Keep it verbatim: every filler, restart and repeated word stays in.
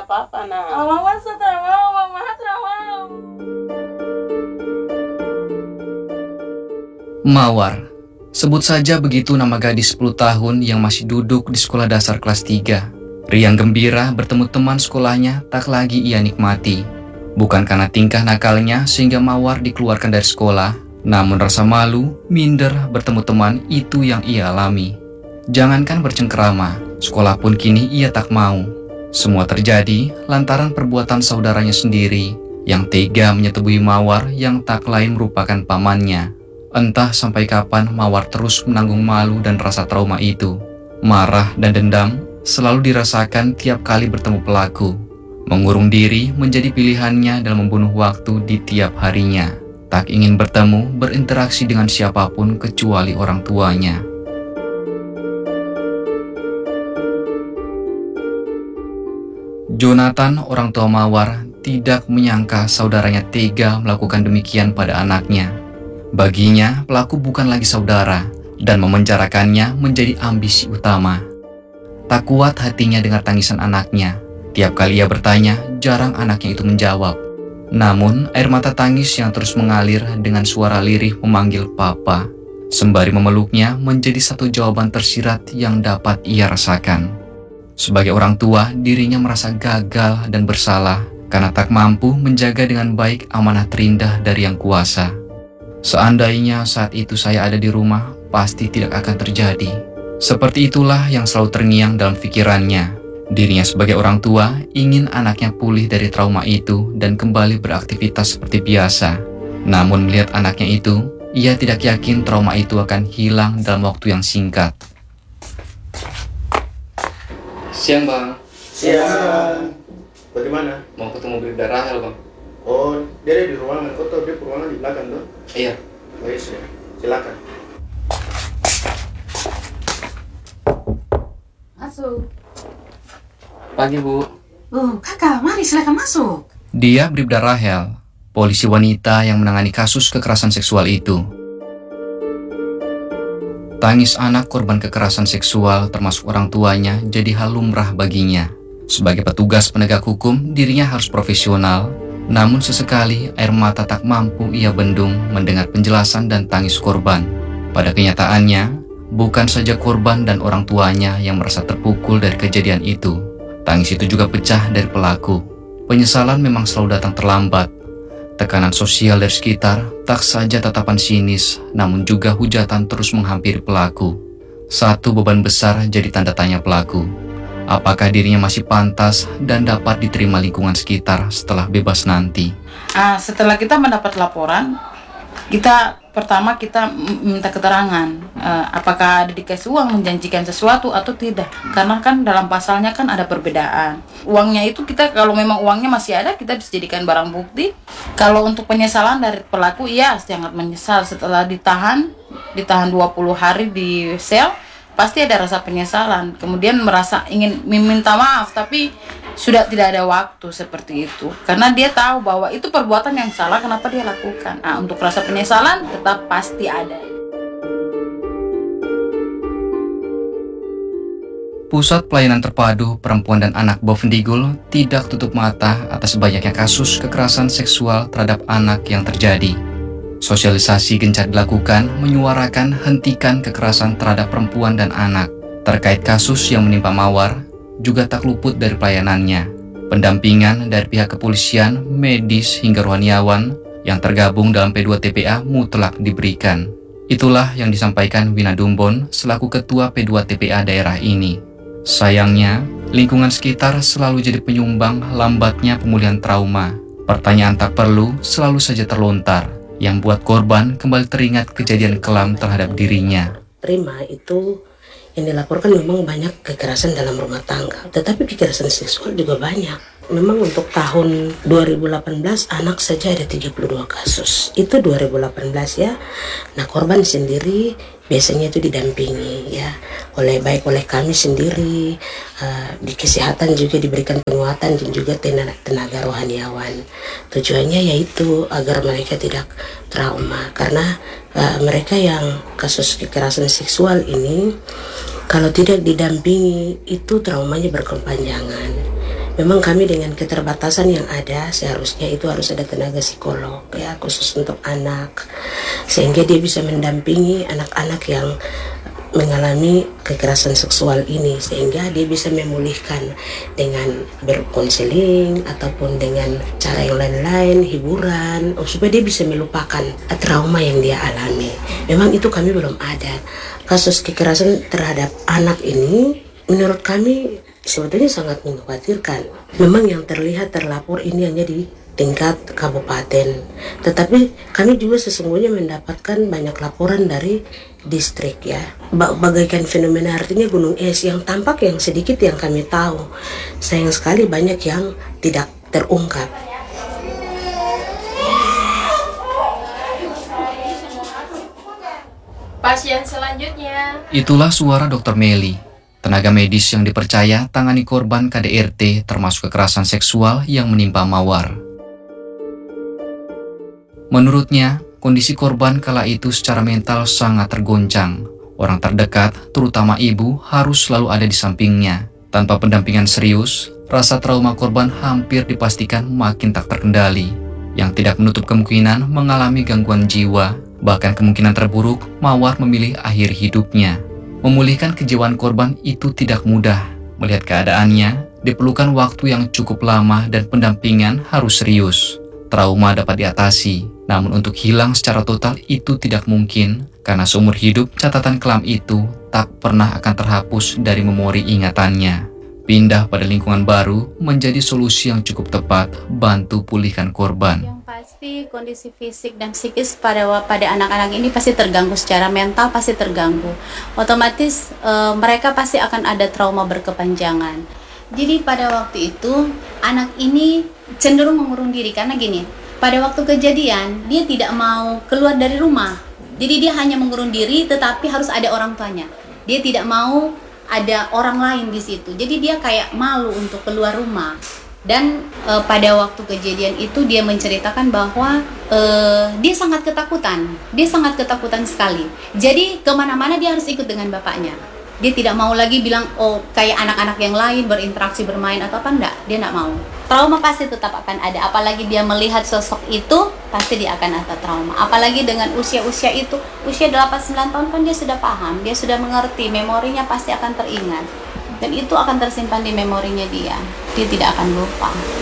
apa-apa nah. Oh, mama sudah mau, mama sudah mau. Mawar. Sebut saja begitu nama gadis sepuluh tahun yang masih duduk di sekolah dasar kelas tiga. Riang gembira bertemu teman sekolahnya tak lagi ia nikmati. Bukan karena tingkah nakalnya sehingga Mawar dikeluarkan dari sekolah, namun rasa malu, minder bertemu teman itu yang ia alami. Jangankan bercengkerama, sekolah pun kini ia tak mau. Semua terjadi lantaran perbuatan saudaranya sendiri yang tega menyetubuhi Mawar yang tak lain merupakan pamannya. Entah sampai kapan Mawar terus menanggung malu dan rasa trauma itu. Marah dan dendam selalu dirasakan tiap kali bertemu pelaku. Mengurung diri menjadi pilihannya dalam membunuh waktu di tiap harinya. Tak ingin bertemu, berinteraksi dengan siapapun kecuali orang tuanya. Jonathan, orang tua Mawar, tidak menyangka saudaranya tega melakukan demikian pada anaknya. Baginya, pelaku bukan lagi saudara, dan memenjarakannya menjadi ambisi utama. Tak kuat hatinya dengar tangisan anaknya. Tiap kali ia bertanya, jarang anaknya itu menjawab. Namun, air mata tangis yang terus mengalir dengan suara lirih memanggil papa, sembari memeluknya menjadi satu jawaban tersirat yang dapat ia rasakan. Sebagai orang tua, dirinya merasa gagal dan bersalah karena tak mampu menjaga dengan baik amanah terindah dari Yang Kuasa. Seandainya saat itu saya ada di rumah, pasti tidak akan terjadi. Seperti itulah yang selalu terngiang dalam pikirannya. Dirinya sebagai orang tua ingin anaknya pulih dari trauma itu dan kembali beraktivitas seperti biasa. Namun melihat anaknya itu, ia tidak yakin trauma itu akan hilang dalam waktu yang singkat. Siang bang. Siang. Bagaimana? Mau ketemu Bribda Rahel bang. Oh, dia ada di ruangan. Kau tahu dia ruangan di belakang tuh? Iya. Oh iya, silakan. Masuk. Pagi bu. Oh, kakak, mari silakan masuk. Dia Bribda Rahel, polisi wanita yang menangani kasus kekerasan seksual itu. Tangis anak korban kekerasan seksual termasuk orang tuanya jadi hal lumrah baginya. Sebagai petugas penegak hukum, dirinya harus profesional. Namun sesekali air mata tak mampu ia bendung mendengar penjelasan dan tangis korban. Pada kenyataannya, bukan saja korban dan orang tuanya yang merasa terpukul dari kejadian itu. Tangis itu juga pecah dari pelaku. Penyesalan memang selalu datang terlambat. Tekanan sosial dari sekitar, tak saja tatapan sinis, namun juga hujatan terus menghampiri pelaku. Satu beban besar jadi tanda tanya pelaku. Apakah dirinya masih pantas dan dapat diterima lingkungan sekitar setelah bebas nanti? Ah, setelah kita mendapat laporan, kita pertama kita minta keterangan uh, apakah ada dikasih uang menjanjikan sesuatu atau tidak, karena kan dalam pasalnya kan ada perbedaan. Uangnya itu kita kalau memang uangnya masih ada, kita bisa jadikan barang bukti. Kalau untuk penyesalan dari pelaku, iya sangat menyesal setelah ditahan ditahan dua puluh hari di sel, pasti ada rasa penyesalan, kemudian merasa ingin meminta maaf tapi sudah tidak ada waktu seperti itu, karena dia tahu bahwa itu perbuatan yang salah, kenapa dia lakukan. Nah, untuk rasa penyesalan tetap pasti ada. Pusat Pelayanan Terpadu Perempuan dan Anak Bovendigul tidak tutup mata atas banyaknya kasus kekerasan seksual terhadap anak yang terjadi. Sosialisasi gencar dilakukan menyuarakan hentikan kekerasan terhadap perempuan dan anak. Terkait kasus yang menimpa Mawar, juga tak luput dari pelayanannya. Pendampingan dari pihak kepolisian, medis hingga rohaniawan yang tergabung dalam P dua T P A mutlak diberikan. Itulah yang disampaikan Wina Dumbon selaku ketua P dua T P A daerah ini. Sayangnya, lingkungan sekitar selalu jadi penyumbang lambatnya pemulihan trauma. Pertanyaan tak perlu selalu saja terlontar, yang buat korban kembali teringat kejadian kelam terhadap dirinya. Terima itu yang dilaporkan memang banyak kekerasan dalam rumah tangga, tetapi kekerasan seksual juga banyak. Memang untuk tahun dua ribu delapan belas anak saja ada tiga puluh dua kasus. Itu dua ribu delapan belas ya. Nah, korban sendiri biasanya itu didampingi ya oleh baik oleh kami sendiri, uh, di kesehatan juga diberikan penguatan dan juga tenaga, tenaga rohaniawan. Tujuannya yaitu agar mereka tidak trauma, karena uh, mereka yang kasus kekerasan seksual ini kalau tidak didampingi itu traumanya berkepanjangan. Memang kami dengan keterbatasan yang ada, seharusnya itu harus ada tenaga psikolog ya khusus untuk anak, sehingga dia bisa mendampingi anak-anak yang mengalami kekerasan seksual ini, sehingga dia bisa memulihkan dengan berkonseling ataupun dengan cara yang lain-lain, hiburan, oh, supaya dia bisa melupakan trauma yang dia alami. Memang itu kami belum ada. Kasus kekerasan terhadap anak ini menurut kami sebetulnya sangat mengkhawatirkan. Memang yang terlihat terlapor ini hanya di tingkat kabupaten, tetapi kami juga sesungguhnya mendapatkan banyak laporan dari distrik ya, bagaikan fenomena, artinya gunung es yang tampak yang sedikit yang kami tahu, sayang sekali banyak yang tidak terungkap. Pasien selanjutnya. Itulah suara dokter Meli, tenaga medis yang dipercaya tangani korban K D R T termasuk kekerasan seksual yang menimpa Mawar. Menurutnya, kondisi korban kala itu secara mental sangat tergoncang. Orang terdekat, terutama ibu, harus selalu ada di sampingnya. Tanpa pendampingan serius, rasa trauma korban hampir dipastikan makin tak terkendali, yang tidak menutup kemungkinan mengalami gangguan jiwa. Bahkan kemungkinan terburuk, Mawar memilih akhir hidupnya. Memulihkan kejiwaan korban itu tidak mudah. Melihat keadaannya, diperlukan waktu yang cukup lama dan pendampingan harus serius. Trauma dapat diatasi, namun untuk hilang secara total itu tidak mungkin, karena seumur hidup catatan kelam itu tak pernah akan terhapus dari memori ingatannya. Pindah pada lingkungan baru menjadi solusi yang cukup tepat bantu pulihkan korban. Yang pasti kondisi fisik dan psikis pada pada anak-anak ini pasti terganggu, secara mental pasti terganggu. Otomatis e, mereka pasti akan ada trauma berkepanjangan. Jadi pada waktu itu anak ini cenderung mengurung diri karena gini, pada waktu kejadian dia tidak mau keluar dari rumah. Jadi dia hanya mengurung diri, tetapi harus ada orang tuanya. Dia tidak mau ada orang lain di situ. Jadi dia kayak malu untuk keluar rumah. Dan e, pada waktu kejadian itu dia menceritakan bahwa e, dia sangat ketakutan. Dia sangat ketakutan sekali. Jadi kemana-mana dia harus ikut dengan bapaknya. Dia tidak mau lagi bilang, oh kayak anak-anak yang lain berinteraksi, bermain atau apa, enggak. Dia enggak mau. Trauma pasti tetap akan ada. Apalagi dia melihat sosok itu, pasti dia akan ada trauma. Apalagi dengan usia-usia itu, usia delapan sembilan tahun kan dia sudah paham, dia sudah mengerti, memorinya pasti akan teringat. Dan itu akan tersimpan di memorinya dia. Dia tidak akan lupa.